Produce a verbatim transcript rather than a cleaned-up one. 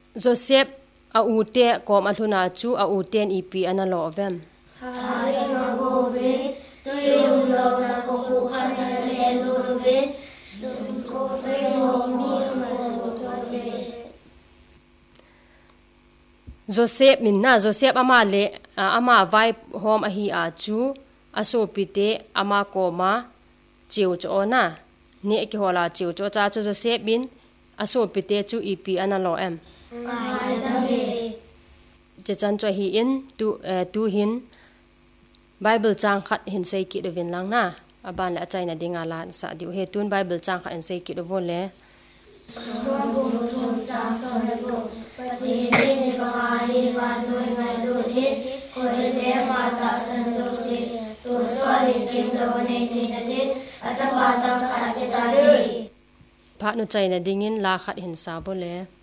Joseph a ute kom athuna chu a uten ipi ana lo vem Hare Magobe tu yung lo na ko khan na le lu ve ko pe ho mi ma ko le Joseph minna Joseph ama le ama vai hom a hi a chu asopite ama koma chiu cho na ne ki hola chiu cho cha chu Joseph bin asopite chu ipi ana lo em ai da me che chan cho hi in tu tu hin Bible chang khat hin sei ki do vin lang na aban la chai na dinga la sa diu he tun Bible chang khat hin sei ki do vol le Ron bu chon cha so na ko pa ti ne ba hi ba noi ngai lu he ko le ma ta san do se to so le kin do ne ti na te a cha ba cha kha ke ta ri pha nu chai na dingin la khat hin sa bo le